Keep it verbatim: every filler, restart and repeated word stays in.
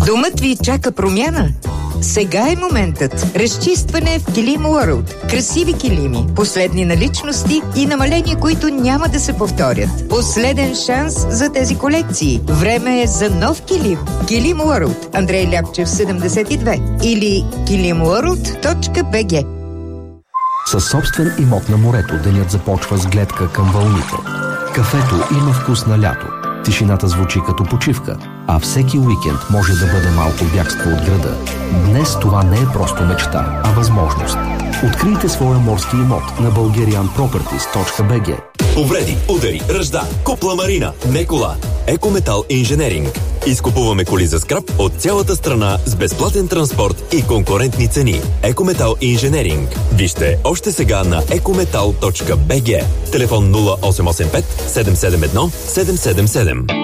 Домът ви чака промяна? Сега е моментът. Разчистване в Килим World. Красиви килими, последни наличности и намаления, които няма да се повторят. Последен шанс за тези колекции. Време е за нов килим. Килим World. Андрей Ляпчев, седемдесет и две. Или килим уорлд точка би джи. Със собствен имот на морето денят започва с гледка към вълните. Кафето има вкус на лято. Тишината звучи като почивка, а всеки уикенд може да бъде малко бягство от града. Днес това не е просто мечта, а възможност. Открийте своя морски имот на bulgarian properties точка би джи. Повреди, удари, ръжда, купла марина, не кола. Екометал инженеринг. Изкупуваме коли за скрап от цялата страна с безплатен транспорт и конкурентни цени. Екометал инженеринг. Вижте още сега на екометал точка би джи. Телефон нула осем осем пет седем седем едно седем седем седем.